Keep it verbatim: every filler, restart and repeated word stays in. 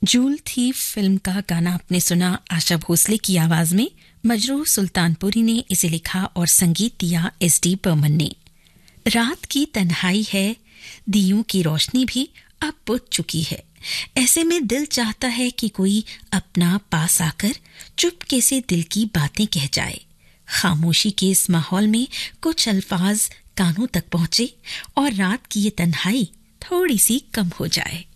Joule थी film का गाना आपने सुना आशा भोसले की आवाज में। मजरूह सुल्तानपुरी ने इसे लिखा और संगीत दिया एस डी बर्मन ने। रात की तन्हाई है, दियों की रोशनी भी अब बुझ चुकी है। ऐसे में दिल चाहता है कि कोई अपना पास आकर चुपके से दिल की बातें कह जाए। खामोशी के इस माहौल में कुछ अल्फाज कानों तक पहुंचे और रात की ये तन्हाई थोड़ी सी कम हो जाए।